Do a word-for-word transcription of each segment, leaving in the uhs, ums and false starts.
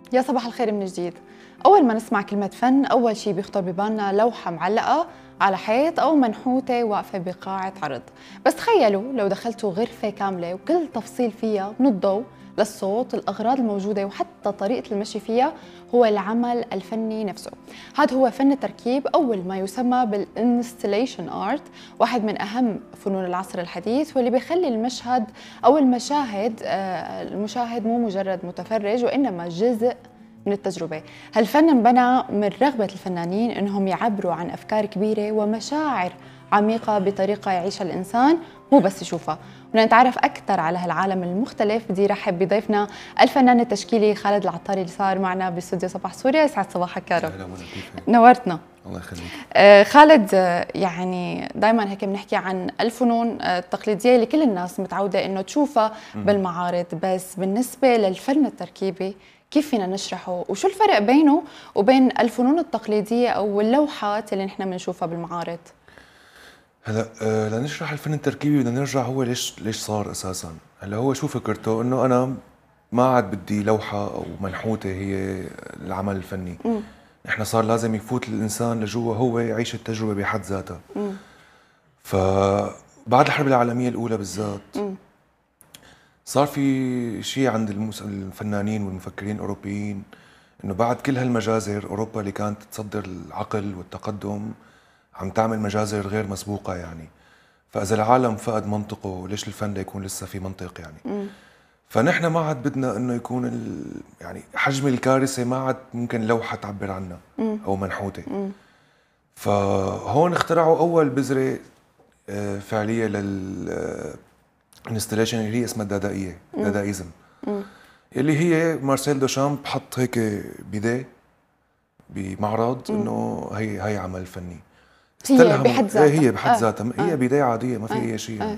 يا صباح الخير من جديد. أول ما نسمع كلمة فن أول شي بيخطر ببالنا لوحة معلقة على حيط أو منحوتة واقفة بقاعة عرض. بس تخيلوا لو دخلتوا غرفة كاملة وكل تفصيل فيها من الضوء للصوت الأغراض الموجودة وحتى طريقة المشي فيها هو العمل الفني نفسه. هذا هو فن التركيب، أول ما يسمى بالانستليشن آرت، واحد من أهم فنون العصر الحديث، واللي بيخلي المشهد أو المشاهد آه، المشاهد مو مجرد متفرج وإنما جزء من التجربة. هالفن انبنى من رغبة الفنانين إنهم يعبروا عن أفكار كبيرة ومشاعر عميقة بطريقة يعيشها الإنسان مو بس يشوفها. ونتعرف أكثر على هالعالم المختلف بدي رحب بضيفنا الفنان التشكيلي خالد العطاري اللي صار معنا باستوديو صباح سوريا. يسعد صباحك يا رب. اهلا وسهلا، كيفك؟ نورتنا. الله يخليك. آه خالد، آه يعني دائما هيك بنحكي عن الفنون آه التقليديه اللي كل الناس متعوده انه تشوفها بالمعارض، بس بالنسبه للفن التركيبي كيف فينا نشرحه وشو الفرق بينه وبين الفنون التقليديه او اللوحات اللي نحن بنشوفها بالمعارض؟ هلا آه لنشرح الفن التركيبي بدنا نرجع هو ليش ليش صار اساسا. هلا هو شو فكرته؟ انه انا ما عاد بدي لوحه او منحوته هي العمل الفني. مم. احنا صار لازم يفوت الانسان لجوا هو يعيش التجربه بحد ذاتها. فبعد الحرب العالميه الاولى بالذات مم. صار في شيء عند المس- الفنانين والمفكرين الاوروبيين، انه بعد كل هالمجازر اوروبا اللي كانت تصدر العقل والتقدم عم تعمل مجازر غير مسبوقه يعني. فاذا العالم فقد منطقه ليش الفن لا يكون لسه في منطق يعني. مم. فنحن ما عاد بدنا انه يكون ال... يعني حجم الكارثه ما عاد ممكن لوحه تعبر عنها مم. او منحوته. مم. فهون اخترعوا اول بذره آه، فعليه لل انستليشن اللي هي اسمها الدادائيه، دادايزم، اللي هي مارسيل دوشامب حط هيك بيديه بمعرض انه هي هي عمل فني. هي بحد ذاتها. إيه هي بحد آه. ذاتها، هي آه. بداية عادية ما في آه. أي شيء يعني. آه.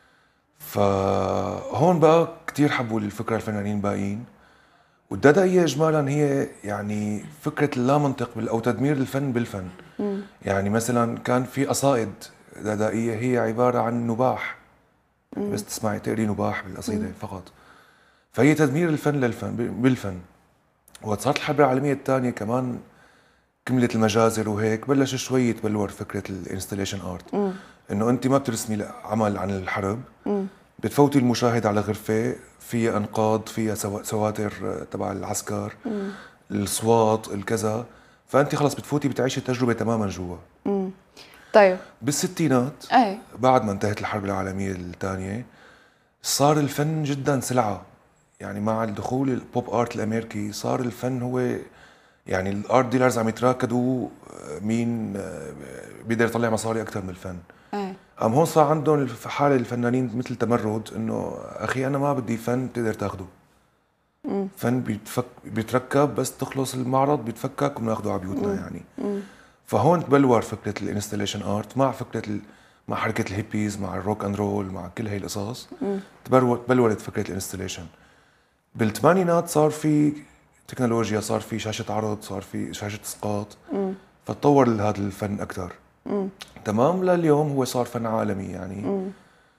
فهون بقى كتير حبوا الفكرة الفنانين الباقيين. والدادائية إجمالا هي يعني فكرة اللا منطق بال- أو تدمير الفن بالفن. مم. يعني مثلا كان في قصائد دادائية هي عبارة عن نباح، بس تسمعي تقري نباح بالقصيدة فقط. فهي تدمير الفن للفن بالفن. وقت صارت الحرب العالمية الثانية كمان كملت المجازر وهيك بلش شوي يتبلور فكرة الانستليشن ارت، انه انت ما بترسمي عمل عن الحرب، مم. بتفوتي المشاهد على غرفة فيها انقاض، فيها سوا- سواتر تبع العسكر، مم. الصوات الكذا، فانت خلص بتفوتي بتعيشي التجربة تماما جوا. مم. طيب. بالستينات ايه. بعد ما انتهت الحرب العالمية الثانية صار الفن جدا سلعة. يعني مع الدخول البوب ارت الامريكي صار الفن هو يعني الارت ديلرز عم يتراكدوا مين بيقدر يطلع مصاري اكثر من الفن. ايه. قام هون صار عندهم حاله الفنانين مثل تمرد، انه اخي انا ما بدي فن بتقدر تاخده. مم. فن بيتفك بيتركب بس تخلص المعرض بيتفكك وبناخده على بيوتنا يعني. مم. فهون تبلور فكره الانستليشن ارت مع فكره ال... مع حركه الهيبيز مع الروك اند رول مع كل هي القصص. تبلور تبلورت فكره الانستليشن. بالثمانينات صار في تكنولوجيا، صار في شاشة عرض، صار في شاشة اسقاط، فتطور هذا الفن أكثر. تمام لليوم هو صار فن عالمي يعني. مم.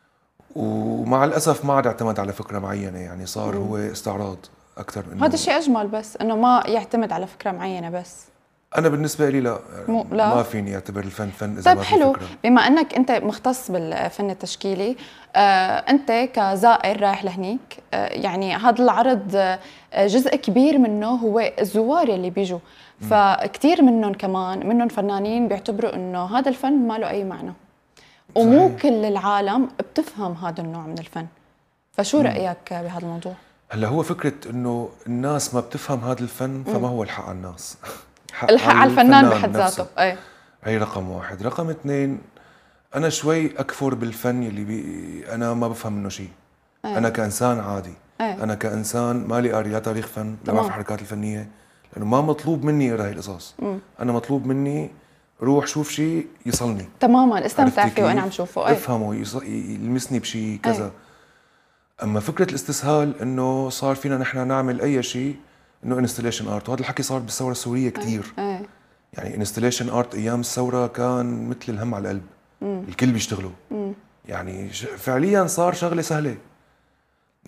ومع الأسف ما عاد اعتمد على فكرة معينة، يعني صار مم. هو استعراض أكثر من هذا الشيء أجمل، بس إنه ما يعتمد على فكرة معينة. بس أنا بالنسبة لي لا, مو لا. ما فيني أعتبر الفن فن إذا طيب ما في حلو، فكرة. بما أنك أنت مختص بالفن التشكيلي، آه أنت كزائر رايح لهنيك، آه يعني هذا العرض آه جزء كبير منه هو الزوار اللي بيجوا، فكتير منهم كمان منهم فنانين بيعتبروا إنه هذا الفن ما له أي معنى، ومو صحيح. كل العالم بتفهم هذا النوع من الفن. فشو مم. رأيك بهذا الموضوع؟ هلا هو فكرة إنه الناس ما بتفهم هذا الفن، فما هو الحق على الناس؟ الحق على الفنان بحد ذاته. اي هي رقم واحد. رقم اثنين، أنا شوي أكفر بالفن اللي بي أنا ما بفهم منه شيء. أنا كإنسان عادي. أي. أنا كإنسان مالي قاري لا تاريخ فن لا بعرف الحركات الفنية، لأنه ما مطلوب مني أقرأ هي القصص. أنا مطلوب مني روح شوف شيء يصلني تماما، استمتع فيه وأنا عم شوفه، أي. أفهمه يص... يلمسني بشيء كذا. أي. أما فكرة الاستسهال إنه صار فينا نحن نعمل أي شيء إنه انستليشن ارت، وهذا الحكي صار بالثورة السورية كثير. أي. أي. يعني انستليشن ارت ايام الثوره كان مثل الهم على القلب. مم. الكل بيشتغلوا. مم. يعني فعليا صار شغله سهله.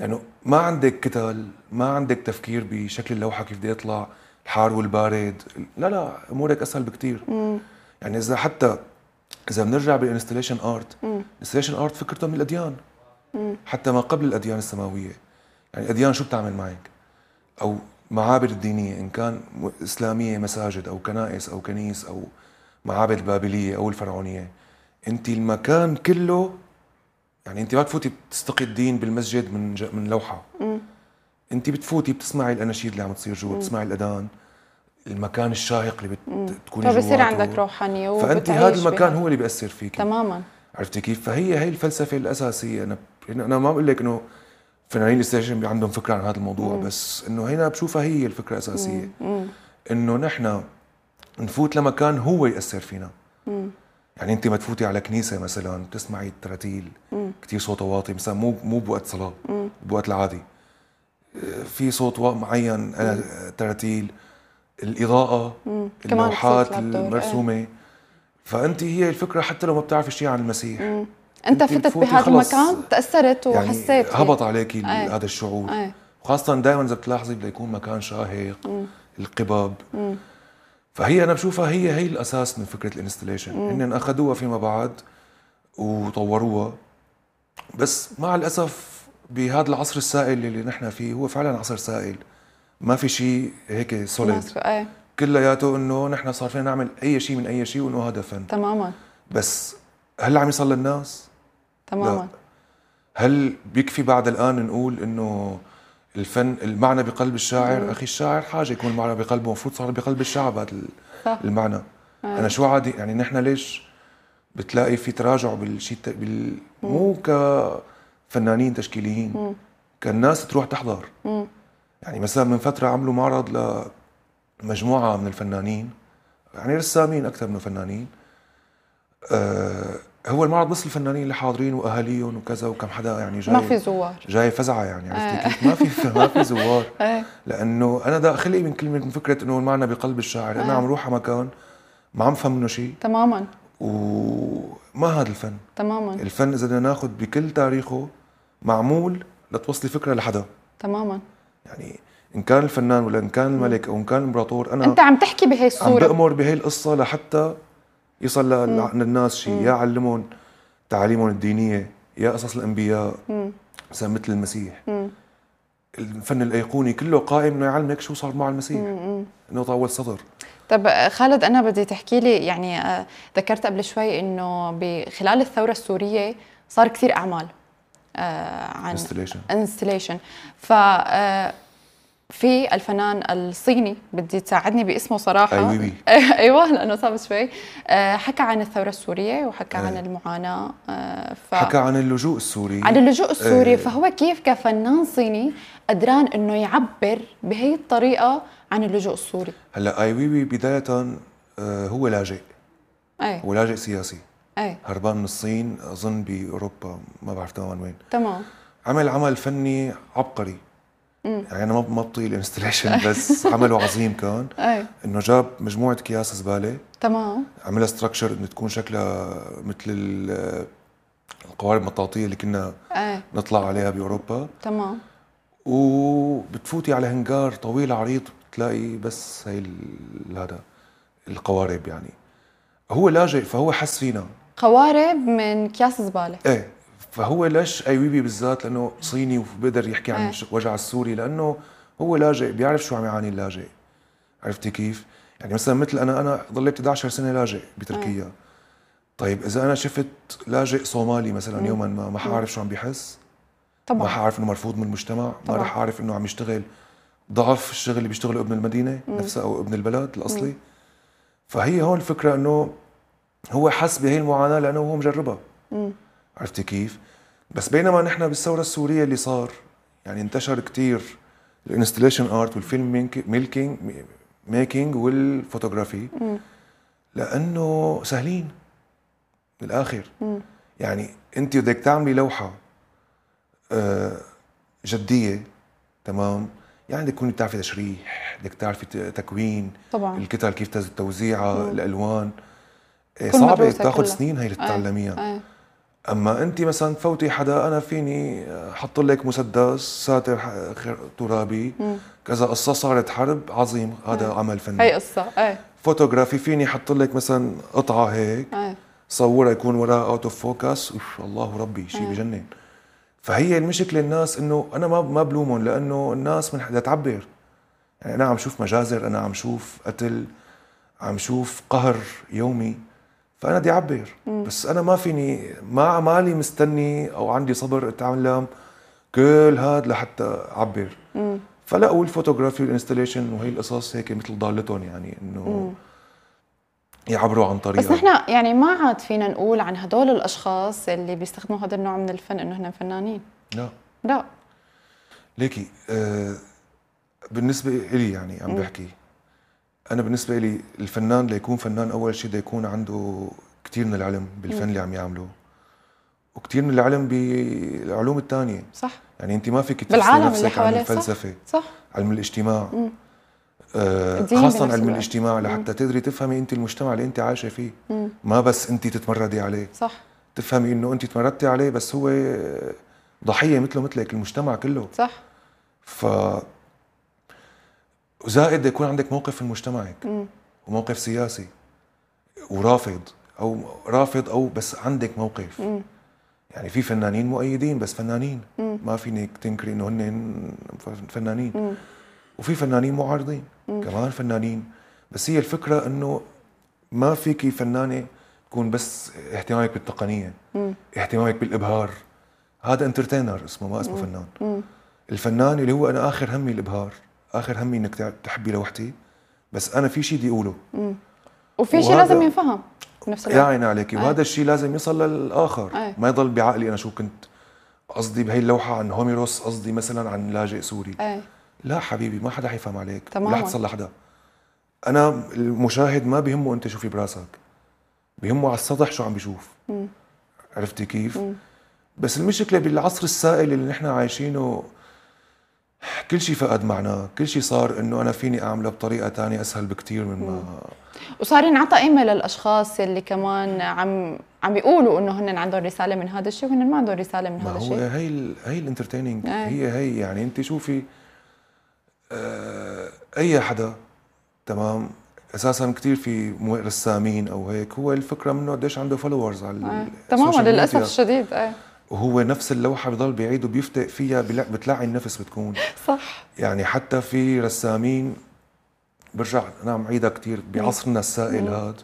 لانه ما عندك كتل، ما عندك تفكير بشكل اللوحه كيف بده يطلع، الحار والبارد، لا لا امورك اسهل بكثير. يعني اذا حتى اذا بنرجع بالانستليشن ارت، الانستليشن ارت فكرته من الاديان، مم. حتى ما قبل الاديان السماويه. يعني الاديان شو بتعمل معك؟ او معابد الدينيه ان كان اسلاميه مساجد او كنائس او كنيس او معابد البابليه او الفرعونيه، انت المكان كله، يعني انت ما بتفوتي بتستقي الدين بالمسجد من من لوحه، مم. انت بتفوتي بتسمعي الاناشيد اللي عم تصير جوا، بتسمعي الاذان، المكان الشاهق اللي بتكوني جوا، فبصير عندك روحانيه وبتعيش، فانت هذا المكان بها. هو اللي بياثر فيك تماما. عرفتي كيف؟ فهي هي الفلسفه الاساسيه. انا انا ما بقول لك انه فنانين الستيشن عندهم فكره عن هذا الموضوع، مم. بس انه هنا بشوفها هي الفكره الاساسيه، مم. انه نحن نفوت لمكان هو ياثر فينا. مم. يعني انت ما تفوتي على كنيسه مثلا بتسمعي التراتيل كثير صوته واطي، مثلا مو مو بوقت صلاه، مم. بوقت العادي في صوت معين، انا تراتيل، الاضاءه، مم. اللوحات المرسومه، ايه. فانت هي الفكره حتى لو ما بتعرفي شيء عن المسيح، مم. انت فتت بهذا المكان تاثرت وحسيت، يعني هبط عليكي ايه. هذا الشعور، ايه. خاصه دائما اذا بتلاحظي بده يكون مكان شاهق، مم. القبب، مم. فهي انا بشوفها هي هي الاساس من فكره الانستليشن، هن اخذوها فيما بعد وطوروها. بس مع الاسف بهذا العصر السائل اللي نحن فيه، هو فعلا عصر سائل، ما في شيء هيك سوليد، ايه. كلياته انه نحن صار فينا نعمل اي شيء من اي شيء وانه هذا فن. تماما. بس هل عم يصل للناس؟ تماما. لا. هل بيكفي بعد الان نقول انه الفن المعنى بقلب الشاعر؟ مم. اخي الشاعر حاجه يكون المعنى بقلبه، المفروض صار بقلب الشعب هذا المعنى. آه. انا شو عادي يعني نحن ليش بتلاقي في تراجع بالشيء بال... مو كفنانين تشكيليين، مم. كالناس تروح تحضر. مم. يعني مثلا من فتره عملوا معرض لمجموعه من الفنانين، يعني رسامين اكثر من فنانين. آه هو المعرض بس الفنانين اللي حاضرين واهاليهم وكذا، وكم حدا يعني جاي، ما في زوار، جاي فزعه يعني، عرفتي كيف؟ ما في ما في زوار. لانه انا دا خلي من كلمه، من فكره انه المعنى بقلب الشاعر، انا عم روح على مكان ما عم فهم منه شيء تماما، وما هذا الفن تماما. الفن اذا بدنا ناخذ بكل تاريخه معمول لتوصلي فكره لحدا تماما. يعني ان كان الفنان ولا ان كان الملك او ان كان الامبراطور، انا انت عم تحكي بهي الصوره، عم بأمر بهي القصه لحتى يصل للناس شيء، يا علمهم تعاليمهم الدينيه، يا قصص الانبياء مثلا مثل المسيح. مم. الفن الايقوني كله قائم انه يعلمك شو صار مع المسيح، انه طاول صدر. طب خالد، انا بدي تحكي لي، يعني ذكرت قبل شوي انه بخلال الثوره السوريه صار كثير اعمال عن انستليشن انستليشن ف في الفنان الصيني، بدي تساعدني باسمه صراحه. اي وي ايوه لانه صعب شوي. حكى عن الثوره السوريه وحكى أي. عن المعاناه، ف... حكى عن اللجوء السوري، عن اللجوء السوري. أي. فهو كيف كفنان صيني قدران انه يعبر بهي الطريقه عن اللجوء السوري؟ هلا اي وي وي بدايه هو لاجئ، أي. هو لاجئ سياسي، أي. هربان من الصين، اظن باوروبا، ما بعرف تماما وين. تمام. عمل عمل فني عبقري. مم. يعني انا ما بطيق الانستليشن، بس عمله عظيم كان. أي. انه جاب مجموعه اكياس زباله، تمام، عملها ستراكشر انه تكون شكلها مثل القوارب المطاطيه اللي كنا أي. نطلع عليها باوروبا. تمام. وبتفوتي على هنجار طويل عريض بتلاقي بس هي هذا القوارب. يعني هو لاجئ، فهو حس فينا قوارب من اكياس زباله. ايه، فهو ليش اي ويبي بالذات؟ لانه صيني وبقدر يحكي عن الوجع السوري، لانه هو لاجئ، بيعرف شو عم يعاني اللاجئ. عرفتي كيف؟ يعني مثلا مثل انا انا ضليت إحدى عشرة سنه لاجئ بتركيا. أي. طيب اذا انا شفت لاجئ صومالي مثلا مم. يوما ما ما حاعرف شو عم بيحس طبعا، ما حاعرف انه مرفوض من المجتمع، طبعا. ما رح اعرف انه عم يشتغل ضعف الشغل اللي بيشتغله ابن المدينه مم. نفسها او ابن البلد الاصلي. مم. فهي هون الفكره، انه هو حس بهي المعاناه لانه هو مجربها. مم. عرفتي كيف؟ بس بينما نحن بالثوره السوريه اللي صار، يعني انتشر كثير الانستليشن ارت والفيلم ميكينج ميكينج والفوتوغرافي، مم. لانه سهلين بالاخر. مم. يعني انت بدك تعملي لوحه جديه، تمام، يعني بدك تكوني بتعرفي تشريح، بدك تعرفي تكوين طبعا، الكتل كيف توزيعها، الالوان صعبه، بتاخذ سنين هي اللي تتعلميها. اما انت مثلا تفوتي حدا، انا فيني احط لك مسدس ساتر ح- خير- ترابي كذا قصه صارت حرب عظيم، هذا أي. عمل فني. هي قصة ايه. فوتوغرافي فيني احط لك مثلا قطعه هيك ايه. صورها يكون وراها اوت اوف فوكس، الله ربي شيء أي. بجنن. فهي المشكله الناس انه انا ما ما بلومهم، لانه الناس من بدها تعبر. يعني انا عم شوف مجازر، انا عم شوف قتل، عم شوف قهر يومي، فانا بدي اعبر. بس انا ما فيني، ما مالي مستني او عندي صبر اتعلم كل هاد لحتى اعبر. فلقوا الفوتوغرافي والانستليشن وهي القصص هيك مثل ضالتهم، يعني انه يعبروا عن طريقه. بس نحن يعني ما عاد فينا نقول عن هدول الاشخاص اللي بيستخدموا هذا النوع من الفن انه هن فنانين. لا لا. ليكي آه بالنسبه لي يعني عم بحكي، انا بالنسبه لي الفنان ليكون فنان اول شيء بده يكون عنده كثير من العلم بالفن اللي عم يعمله، وكثير من العلم بالعلوم الثانيه. صح. يعني انت ما فيك تفصلي بالعالم اللي نفسك عن حواليه. الفلسفه، صح. صح. علم الاجتماع، آه الدين خاصه بنفس علم الوقت. الاجتماع لحتى تقدري تفهمي انت المجتمع اللي انت عايشه فيه. ما بس انت تتمردي عليه، صح. تفهمي انه انت تمردتي عليه بس هو ضحيه مثله مثلك، المجتمع كله. صح. ف وزائد يكون عندك موقف في مجتمعك وموقف سياسي ورافض او رافض او بس عندك موقف. مم. يعني في فنانين مؤيدين بس فنانين، مم. ما فينك تنكري انه هن فنانين. مم. وفي فنانين معارضين كمان فنانين. بس هي الفكره انه ما فيكي فنانه تكون بس اهتمامك بالتقنيه، مم. اهتمامك بالابهار. هذا انترتينر اسمه، ما اسمه مم. فنان. مم. الفنان اللي هو انا اخر همي الابهار، اخر همي انك تحبي لوحدي، بس انا في شيء بدي اقوله. مم. وفي شيء لازم ينفهم بنفس الوقت. يا عيني عليكي. وهذا الشيء لازم يصل للاخر. أي. ما يضل بعقلي انا شو كنت قصدي بهي اللوحه عن هوميروس، قصدي مثلا عن لاجئ سوري. أي. لا حبيبي، ما حدا حيفهم عليك ولا حتصل لحدا. انا المشاهد ما بيهمه انت شو في براسك، بيهمه على السطح شو عم بيشوف. مم. عرفتي كيف؟ مم. بس المشكله بالعصر السائل اللي نحن عايشينه كل شيء فقد معناه، كل شيء صار انه انا فيني اعمله بطريقه ثانيه اسهل بكثير من ما. وصار ينعطى قيمه للاشخاص اللي كمان عم عم بيقولوا انه هن عندهم رساله من هذا الشيء وهن ما عندهم رساله من هذا الشيء. هو هي ال هي الانترتيننج. هي هي يعني انت شوفي آه اي حدا تمام اساسا كثير في رسامين او هيك، هو الفكره منه قديش عنده فولورز على آه. تماما للاسف الشديد. ايه وهو نفس اللوحه بضل بيعيد وبيفتق فيها، بتلاعي النفس بتكون. صح. يعني حتى في رسامين برجع انا عم عيدها كثير بعصرنا السائل هذا،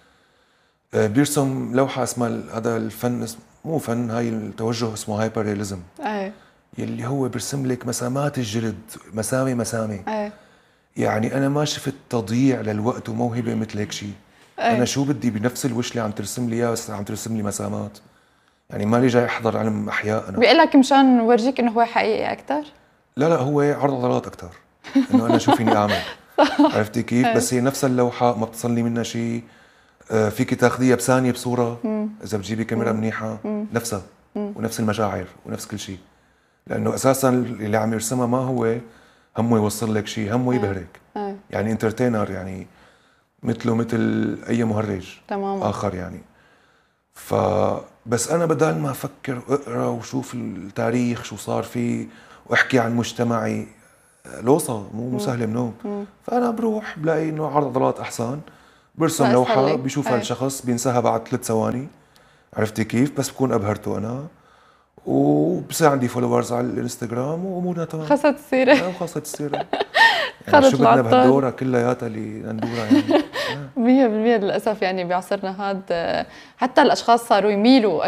بيرسم لوحه اسمها هذا الفن، مو فن، هاي التوجه اسمه هايبر رياليزم. ايه يلي هو بيرسم لك مسامات الجلد، مسامه مسامه. ايه يعني انا ما شفت تضييع للوقت وموهبه مثل هيك شيء. أيه. انا شو بدي بنفس الوش اللي عم ترسم لي اياه بس عم ترسم لي مسامات. يعني مالي جاي احضر علم احياء انا. بيقول لك مشان ورجيك انه هو حقيقي اكثر؟ لا لا هو عرض عضلات اكثر، انه انا شو فيني اعمل. عرفتي كيف؟ بس هي نفس اللوحه ما بتصلي منها شيء. آه فيك تاخذيها بثانيه بصوره مم. اذا بتجيبي كاميرا مم. منيحه مم. نفسها مم. ونفس المشاعر ونفس كل شيء، لانه اساسا اللي عم يرسمها ما هو همه يوصل لك شيء، همه يبهرك. أي. يعني انترتينر، يعني مثله مثل اي مهرج تماما اخر يعني. ف بس انا بدال ما افكر اقرا وشوف التاريخ شو صار فيه واحكي عن مجتمعي، لوصه مو سهله منهم. فانا بروح بلاقي انه عرض عضلات احسن، برسم لوحه بيشوفها الشخص بينساها بعد ثلاث ثواني. عرفتي كيف؟ بس بكون ابهرته انا وبصير عندي فولورز على الانستغرام وامورنا تمام. خلصت السيره وخلصت السيره. يعني شو بدنا بهالدوره كلياتها اللي ندورها يعني. مية بالمية للاسف يعني بعصرنا هذا حتى الاشخاص صاروا يميلوا